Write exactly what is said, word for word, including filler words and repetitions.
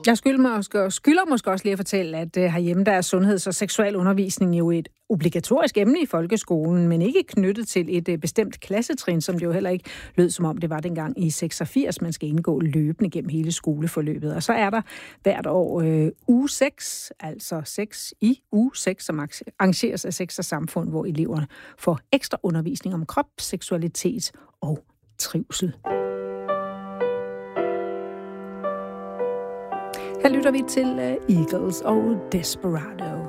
Jeg skylder, måske, skylder måske også lige at fortælle, at uh, herhjemme der er sundheds- og seksuel undervisning jo et obligatorisk emne i folkeskolen, men ikke knyttet til et uh, bestemt klassetrin, som det jo heller ikke lød som om det var dengang i seksogfirs. Man skal indgå løbende gennem hele skoleforløbet. Og så er der hvert år uh, uge seks, altså seks i uge seks, som arrangeres af Sex og Samfund, hvor eleverne får ekstra undervisning om krop, seksualitet og trivsel. Her lytter vi til uh, Eagles og Desperado.